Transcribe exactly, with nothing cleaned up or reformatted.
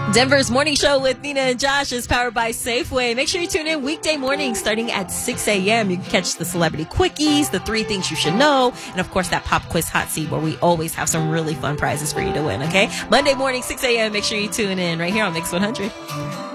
Denver's Morning Show with Nina and Josh is powered by Safeway. Make sure you tune in weekday mornings starting at six a.m. You can catch the Celebrity Quickies, the three things you should know, and of course that pop quiz hot seat where we always have some really fun prizes for you to win, okay? Monday morning, six a.m. Make sure you tune in right here on Mix one hundred.